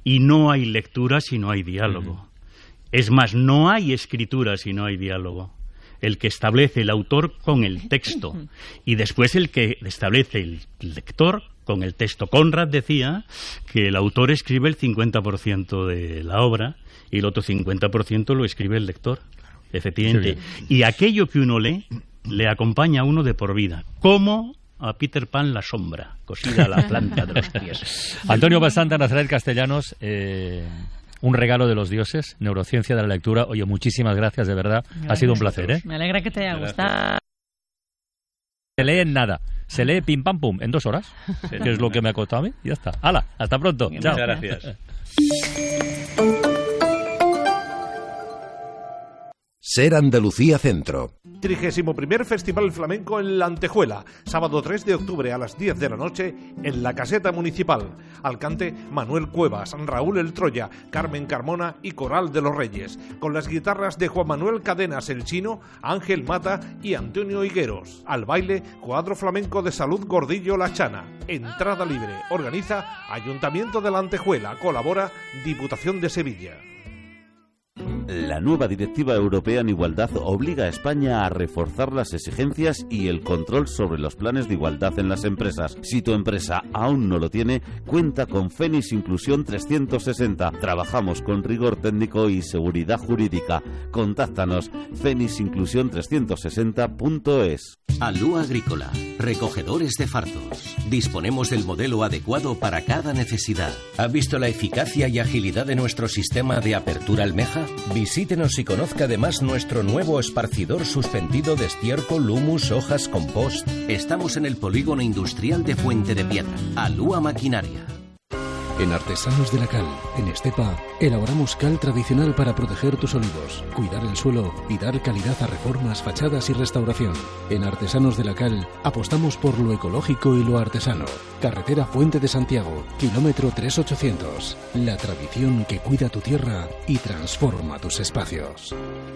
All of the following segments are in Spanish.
Y no hay lectura si no hay diálogo. Es más, no hay escritura si no hay diálogo. El que establece el autor con el texto y después el que establece el lector con el texto. Conrad decía que el autor escribe el 50% de la obra y el otro 50% lo escribe el lector, efectivamente. Y aquello que uno lee le acompaña a uno de por vida, como a Peter Pan la sombra, cosida a la planta de los pies. Antonio Basanta, Nazaret Castellanos, un regalo de los dioses, neurociencia de la lectura. Oye, muchísimas gracias, de verdad. Ha sido un placer, ¿eh? Me alegra que te haya gustado. Se lee en nada. Se lee pim pam pum en 2 horas, que es lo que me ha costado a mí. Y ya está. ¡Hala! Hasta pronto. Muchas Chao. gracias. Ser Andalucía Centro. 31º Festival Flamenco en La Antejuela, sábado 3 de octubre a las 10 de la noche en la Caseta Municipal. Alcante Manuel Cuevas, Raúl El Troya, Carmen Carmona y Coral de los Reyes, con las guitarras de Juan Manuel Cadenas el Chino, Ángel Mata y Antonio Higueros. Al baile, Cuadro Flamenco de Salud Gordillo La Chana. Entrada libre. Organiza Ayuntamiento de La Antejuela. Colabora Diputación de Sevilla. La nueva Directiva Europea en Igualdad obliga a España a reforzar las exigencias y el control sobre los planes de igualdad en las empresas. Si tu empresa aún no lo tiene, cuenta con Fénix Inclusión 360. Trabajamos con rigor técnico y seguridad jurídica. Contáctanos fenixinclusión360.es. Alúa Agrícola, recogedores de fardos. Disponemos del modelo adecuado para cada necesidad. ¿Ha visto la eficacia y agilidad de nuestro sistema de apertura almeja? Visítenos y conozca además nuestro nuevo esparcidor suspendido de estiércol, humus, hojas, compost. Estamos en el polígono industrial de Fuente de Piedra. Alúa Maquinaria. En Artesanos de la Cal, en Estepa, elaboramos cal tradicional para proteger tus olivos, cuidar el suelo y dar calidad a reformas, fachadas y restauración. En Artesanos de la Cal apostamos por lo ecológico y lo artesano. Carretera Fuente de Santiago, kilómetro 3800. La tradición que cuida tu tierra y transforma tus espacios.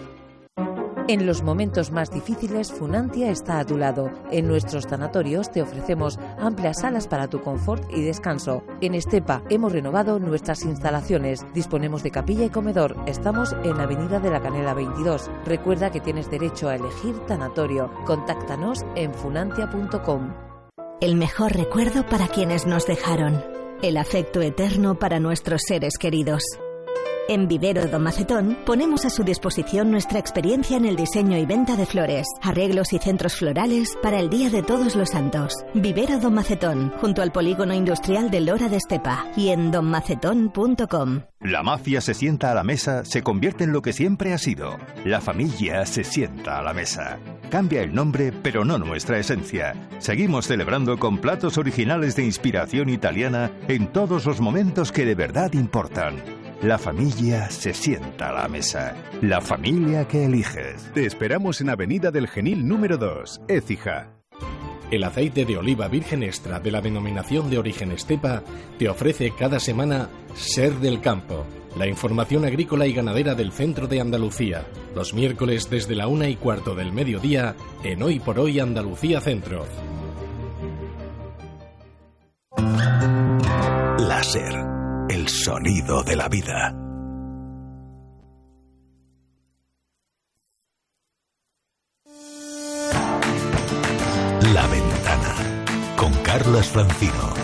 En los momentos más difíciles, Funantia está a tu lado. En nuestros tanatorios te ofrecemos amplias salas para tu confort y descanso. En Estepa hemos renovado nuestras instalaciones. Disponemos de capilla y comedor. Estamos en Avenida de la Canela 22. Recuerda que tienes derecho a elegir tanatorio. Contáctanos en funantia.com. El mejor recuerdo para quienes nos dejaron. El afecto eterno para nuestros seres queridos. En Vivero Don Macetón ponemos a su disposición nuestra experiencia en el diseño y venta de flores, arreglos y centros florales para el Día de Todos los Santos. Vivero Don Macetón, junto al Polígono Industrial de Lora de Estepa y en donmacetón.com. La mafia se sienta a la mesa, se convierte en lo que siempre ha sido. La familia se sienta a la mesa. Cambia el nombre, pero no nuestra esencia. Seguimos celebrando con platos originales de inspiración italiana en todos los momentos que de verdad importan. La familia se sienta a la mesa. La familia que eliges. Te esperamos en Avenida del Genil número 2, Écija. El aceite de oliva virgen extra de la denominación de origen Estepa te ofrece cada semana Ser del Campo, la información agrícola y ganadera del centro de Andalucía. Los miércoles desde la 1:15 del mediodía en Hoy por Hoy Andalucía Centro. Láser. El sonido de la vida. La Ventana con Carlos Francino.